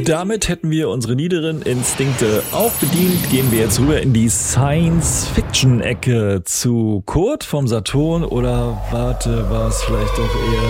Damit hätten wir unsere niederen Instinkte auch bedient. Gehen wir jetzt rüber in die Science-Fiction-Ecke zu Kurt vom Saturn oder warte, war es vielleicht doch eher